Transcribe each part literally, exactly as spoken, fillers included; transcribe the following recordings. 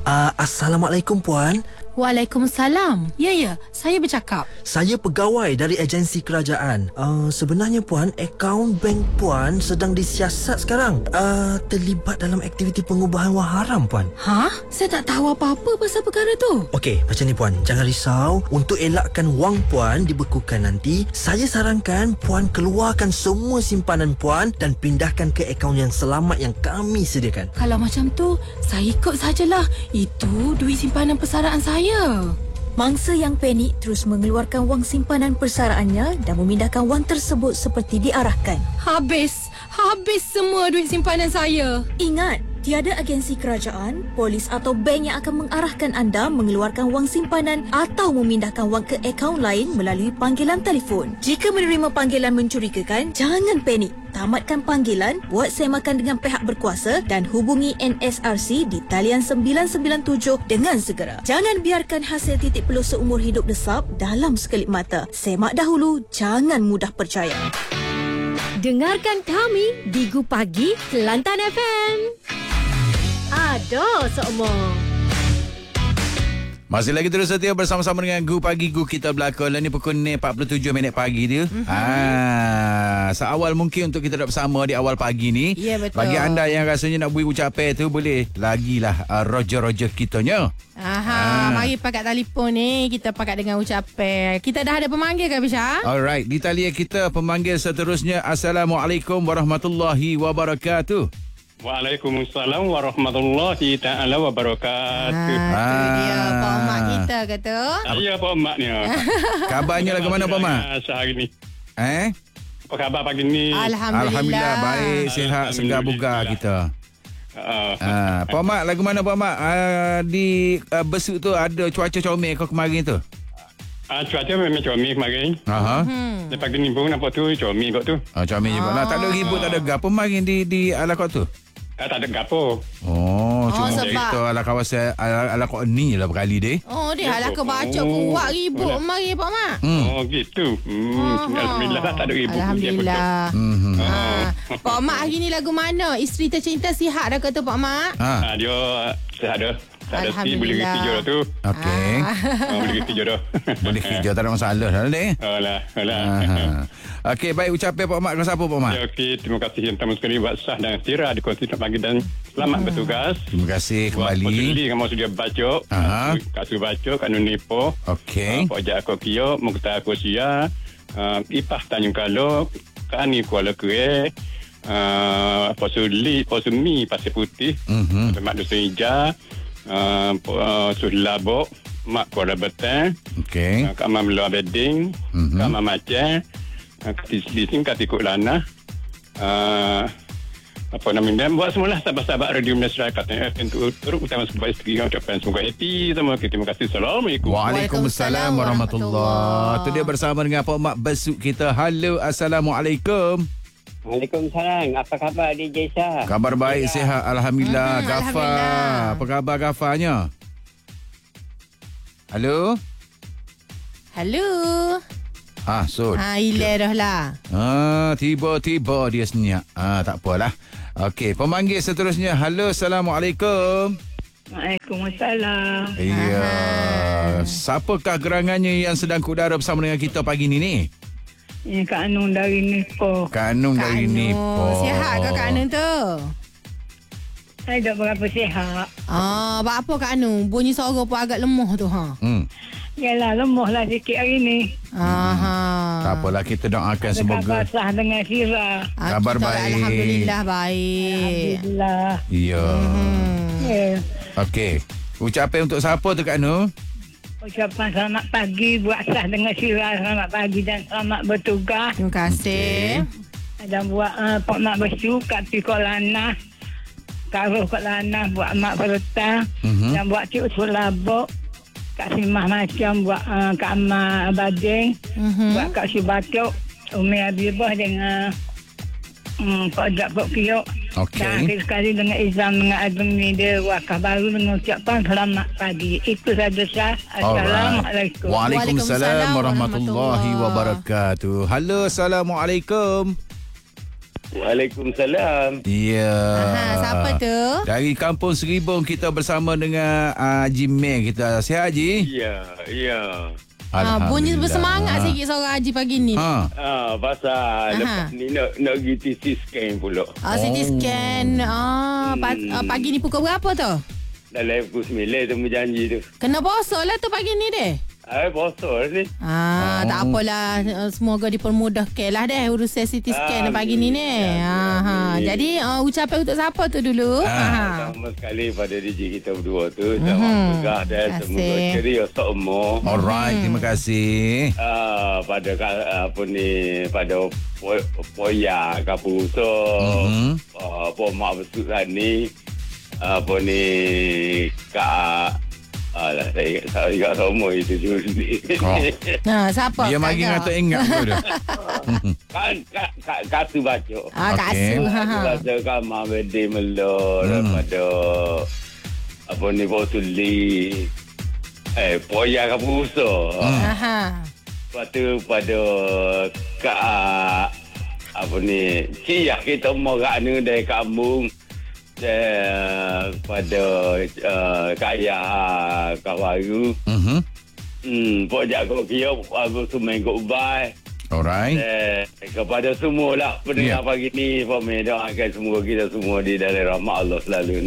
Uh, Assalamualaikum Puan. Waalaikumsalam. Ya, ya, saya bercakap. Saya pegawai dari agensi kerajaan. Uh, sebenarnya Puan, akaun bank Puan sedang disiasat sekarang. Uh, terlibat dalam aktiviti pengubahan wang haram Puan. Ha? Saya tak tahu apa-apa pasal perkara tu. Okey, macam ni Puan. Jangan risau. Untuk elakkan wang Puan dibekukan nanti, saya sarankan Puan keluarkan semua simpanan Puan dan pindahkan ke akaun yang selamat yang kami sediakan. Kalau macam tu, saya ikut sajalah. Itu duit simpanan persaraan saya. Mangsa yang panik terus mengeluarkan wang simpanan persaraannya dan memindahkan wang tersebut seperti diarahkan. Habis. Habis semua duit simpanan saya. Ingat, tiada agensi kerajaan, polis atau bank yang akan mengarahkan anda mengeluarkan wang simpanan atau memindahkan wang ke akaun lain melalui panggilan telefon. Jika menerima panggilan mencurigakan, jangan panik. Tamatkan panggilan, buat semakan dengan pihak berkuasa dan hubungi N S R C di talian sembilan sembilan tujuh dengan segera. Jangan biarkan hasil titik peluh seumur hidup desap dalam sekelip mata. Semak dahulu, jangan mudah percaya. Dengarkan kami di Gu Pagi Kelantan F M. Ada seumur. Masih lagi terus setia bersama-sama dengan Gu Pagi Gu Kita Berlakon. Ni pukul ni empat puluh tujuh minit pagi dia. Mm-hmm. Ah, seawal mungkin untuk kita bersama di awal pagi ni. Ya, betul. Bagi anda yang rasanya nak beri ucapan tu, boleh lagilah uh, roger-roger kitanya. Aha, ah. Mari pakat telefon ni. Kita pakat dengan ucapan. Kita dah ada pemanggil ke Bisha? Alright, di talian kita pemanggil seterusnya. Assalamualaikum warahmatullahi wabarakatuh. Waalaikumsalam warahmatullahi ta'ala wabarakatuh. Ah, itu dia Pak Mak kita kata. Ya Pak Mak ni. Kabarnya lagu mana Pak Mak? Sehari ni. Eh? Apa khabar pagi ni? Alhamdulillah. Alhamdulillah baik, sihat, segar bugar kita. Uh, Ah, Pak Mak, lagu mana Pak Mak? Ah, di uh, Besut tu ada cuaca comel kau kemarin tu? Ah, cuaca memang comel kemarin. Aha. Hmm. Dia pagi ni pun nampak tu comel kot tu. Oh, comel je. Lah, tak ada ribut, tak ada gapo kemarin di di ala kau tu. Ah, tak ada gapo. Oh, cuma sebab- kita ala kawasan ala, ala kau ni lah berkali deh. Oh, dia halah Ya, kebaca oh. kuat ribut mari Pak Mak. Hmm. Oh, gitu. Hmm, Alhamdulillah tak ada ribut. Alhamdulillah. Hmm. Ha. Pak Mak hari ni lagu mana? Isteri tercinta sihat dah kata Pak Mak? Ha. Ah, dia sihat dah. Tak ada si boleh Alhamdulillah. kerja dah tu. Okey. Ah, boleh kerja dah. Boleh kerja, tak ada masalah dah deh. Alah, alah. Aha. Okey, baik ucapan Pak Mak kepada siapa Pak Mak? Ya, okey, terima kasih yang pertama sekali buat sah dan Sira di kongsi pagi dan selamat bertugas. Terima kasih Buat kembali. Posili kamu sudah baca. Aha. Kak Su baca, Kak Nunipo. Okey. Pak Jak aku kio, Mukhtar aku sia. Uh, Ipah Tanjung Kalo, Kak Ani Kuala Kue. Uh, Posuli, Posumi Pasir Putih. Mhm. Mak Dusun Hijau. Uh, uh, Sulabok, Mak Kuala Betang. Okey. Uh, Kak Mam Luar Beding. Mhm. Kak Mam Aceh. Uh, Kak Tislising, Kak Tikuk Lana. Uh, apa namanya, buat semualah sahabat-sahabat Radio Malaysia katanya untuk turut utama sebagai isteri yang ucapkan semoga happy sama kita. Terima kasih. Assalamualaikum. Waalaikumsalam warahmatullahi. Tu dia bersama dengan Pak Mak Besuk kita. Halo, Assalamualaikum. Waalaikumsalam. Apa khabar D J Shah? Kabar baik, sihat. Alhamdulillah. Hmm, Gafar. Alhamdulillah. Apa khabar Gafarnya? Halo? Halo. Ah, Sud. Ha, hilang dah lah. Ah, tiba-tiba dia senyap. Ah, tak apalah. Okey, pemanggil seterusnya. Halo, Assalamualaikum. Waalaikumsalam. Iya. Siapakah gerangannya yang sedang kudara bersama dengan kita pagi ni ni? Ini Kak Anung dari Nipo. Kak Anung Kak dari Anung. Nipo. Sihat ke Kak Anung tu? Saya tak berapa sihat. Ah, buat apa Kak Anung? Bunyi suara pun agak lemah tu ha. Hmm. Yalah, lemah lah sikit hari ni. Aha. Tak apalah, kita doakan semoga Khabar sah dengan Sira. Ah, Kabar kita baik. Alhamdulillah baik. Alhamdulillah. ya. Hmm. Ya. Okey. Ucapan untuk siapa tu Kak Anung? Ucapan selamat pagi buat sah dengan Sira. Selamat pagi dan selamat bertugas. Terima kasih. Dan buat uh, Pak Mak Besu kat Tikok Lanah. Kak Roh kat Lanah buat Mak Perta. Mhm. Dan buat Cik Usul Labok. Kak Simah Macam buat uh, Kak Amal Bading. Mhm. Buat Kak Syubatuk, Umi Habibah dengan um, Pak Jak Pok Kiok. Okey. Dan akhir sekali dengan Izam dengan Adun Media Wakaf Baru dengan ucapan selamat pagi. Itu saja Syah. Assalamualaikum. Waalaikumsalam Waalaikumsalam warahmatullahi warahmatullahi wabarakatuh. Halo, Assalamualaikum. Waalaikumsalam. Ya. Aha, siapa tu? Dari Kampung Seribung kita bersama dengan uh, Haji Meng kita. Sihat Haji? Ya, ya. Ha, bunyi bersemangat sikit seorang Haji pagi ni. Ha. Ah, pasal Aha. lepas ni nak nak pergi T C scan pula. Ah, C T scan. Ah, pa- Hmm. ah, pagi ni pukul berapa tu? Dalam pukul sembilan tu berjanji tu. Kena bosok lah tu pagi ni deh. Ai bosor ni. Ah, Oh. tak apalah. Uh, Semoga dipermudahkan lah deh urusan C T scan Amin. pagi ni ni. Ah, ha. Amin. Jadi uh, ucapan untuk siapa tu dulu? Ah. Ha. Sama sekali pada D J kita berdua tu. Sama Mhm. pegah dan Terima semoga kasih. ceria seumur. Alright, terima kasih. Ah, pada ka- apa ni pada po- poya kapuso. Mhm. Ah, apa mak besut ni. Apa ni kak Alah, saya ingat, saya ingat semua itu juga. Oh. Nah, siapa? Dia mari Kak dengan tak ingat tu dia. Kan kak kak katu baca. Ah, Kak Okey. Asu. Ha, Katu ha. baca kan mak bedi melo Hmm. daripada apa ni botuli. Eh, poya kapuso. Hmm. Aha. Lepas tu pada kak apa ni ciak kita mau kak ni dari kampung. Dan pada uh, kaya Kak Baru. Mhm. Hmm, pojak kau kia aku semai kau ubai. Alright. Eh, kepada semua lah pendengar Ya. pagi ni, Pemir doakan semua kita semua di dalam rahmat Allah selalu.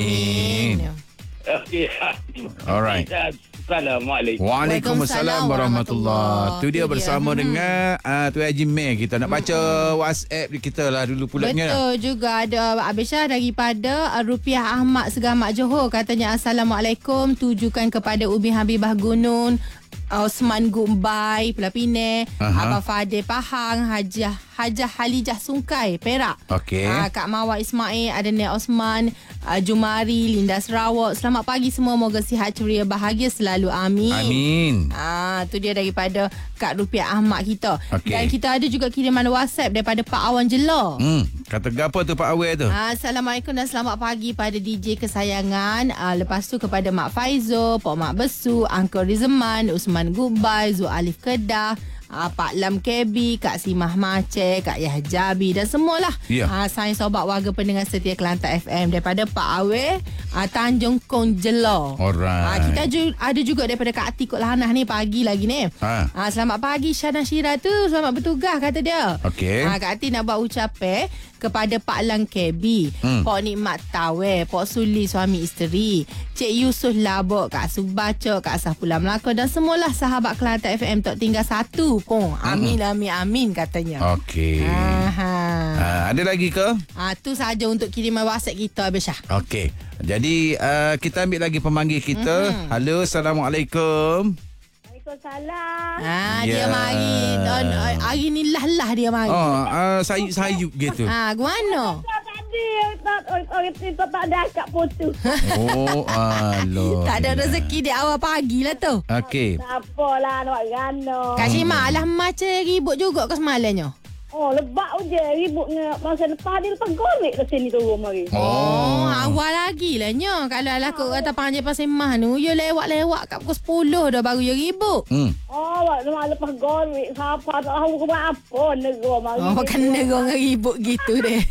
Amin. Okey. Alright. Assalamualaikum. Waalaikumsalam warahmatullahi. Tu dia Tu dia. bersama Hmm. dengan uh, Tu Haji Meng. Kita nak baca WhatsApp kita lah dulu pulaknya. Betul juga ada Abisha daripada uh, Rupiah Ahmad Segamat Johor. Katanya Assalamualaikum. Tujukan kepada Umi Habibah Gunung, Osman Gumbai Pelapine, Aha. Abang Fadil Pahang, Hajah Hajah Halijah Sungkai Perak. Okey. Ah, Kak Mawar Ismail, Adenia Osman, uh, Jumari, Linda Sarawak. Selamat pagi semua. Moga sihat ceria bahagia selalu. Amin. Amin. Ah, tu dia daripada Kak Rupiah Ahmad kita. Okey. Dan kita ada juga kiriman WhatsApp daripada Pak Awan Jelor. Hmm, kata gapo tu Pak Awel tu? Ah, Assalamualaikum dan selamat pagi pada D J kesayangan. Ah, lepas tu kepada Mak Faizo, Pak Mak Besu, Uncle Rizman, Usman Gubai, Zu Alif Kedah, Ah, Pak Lam K B, Kak Simah Maceh, Kak Yah Jabi dan semualah. Ya. Ah, saya sobat warga pendengar setia Kelantan F M daripada Pak Awe, ah, Tanjung Kong Jelor. Alright. Ah, kita ju- ada juga daripada Kak Atikut Lahanah ni pagi lagi ni. Ha. Ah, selamat pagi Syahdan Syirah tu, selamat bertugas kata dia. Okey. Ah, Kak Ati nak buat ucapan kepada Pak Lang K B, Hmm. Pak Nikmat Tawe, Pak Suli suami isteri, Cik Yusof Labok, Kak Subaco, Kak Safula Melaka dan semualah sahabat Kelantan F M tak tinggal satu pun. Amin amin amin katanya. Okey. Aha. Uh, ada lagi ke? Ah, tu saja untuk kiriman WhatsApp kita Abisha. Okey. Jadi uh, kita ambil lagi pemanggil kita. Mhm. Halo, Assalamualaikum. Waalaikumsalam. Ah, Ya. dia mari. Dan, uh, hari ni lah-lah dia mari. Oh, uh, sayup-sayup gitu. Ah, guano. Tadi orang kita tak ada akak putus. Oh, aloh. Tak ada rezeki di awal pagi lah tu. Okey. Tak apalah nak gano. Kak Syima, alah macam ribut juga ke semalamnya? Oh, lebak je ributnya masa lepas dia lepas gorek ke sini turun mari. Oh, awal lagi lah nyo. Kalau lah kau kata panjang pasal mah nu, you lewat-lewat kat pukul sepuluh dah baru you ribut. Hmm. Oh, lepas lepas gorek siapa tak tahu ke buat apa negara mari. Oh, kena orang ribut gitu deh.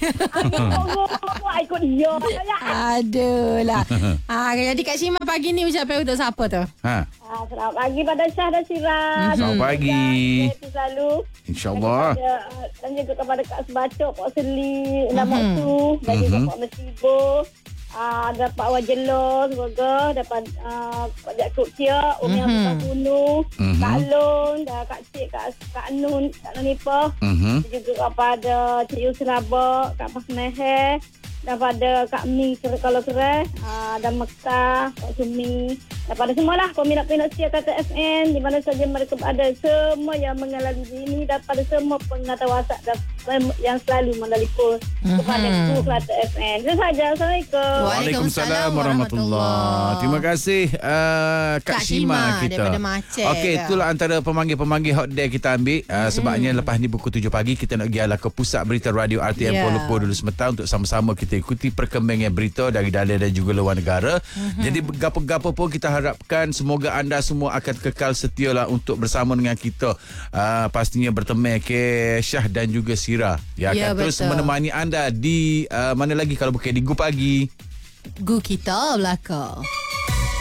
Aku ikut dia. Aduh lah. Ah, jadi Kak Syima pagi ni ucapan untuk siapa tu? Ha. Ah, selamat pagi pada Syah dan Syirah. Selamat pagi. Itu selalu. InsyaAllah. Kepada, dan juga kepada Kak Sebacok, Pak Seli, Nama Mhm. Tu, dan juga Mhm. Pak Mesibo. Uh, ada Pak Wajelo, semoga dapat uh, Pak Jakub Tia, Umi Mhm. Abdullah Gunung, Mhm. Kak Long, dan Kak Cik, Kak, Kak Nun, Kak Nunipah. Mhm. Juga kepada Cik Yus Rabak, Kak Pas Meher, daripada Kak Mi kalau Kerai, uh, dan Mekah, Kak Sumi, daripada semualah peminat-peminat setia Kata F M di mana saja mereka berada, semua yang mengalami ini, daripada semua pengata WhatsApp dan yang selalu menelpon kepada Mhm. Kru Kata F M. Itu saja. Assalamualaikum. Waalaikumsalam warahmatullahi. Terima kasih uh, Kak, Kak Syima Syima kita. daripada Macet. Okey, itulah antara pemanggil-pemanggil hot day kita ambil. Uh, sebabnya lepas ni pukul tujuh pagi kita nak pergi ke pusat berita radio R T M Ya. Kuala Lumpur dulu sementara untuk sama-sama kita ikuti perkembangan berita dari dalam dan juga luar negara. Mhm. Jadi gapo-gapo pun kita harapkan semoga anda semua akan kekal setialah untuk bersama dengan kita. Uh, pastinya berteman ke Syah dan juga Sira Fira. Ya, Ya, akan terus betul. menemani anda di uh, mana lagi kalau bukan di Gu Pagi. Gu kita belakang.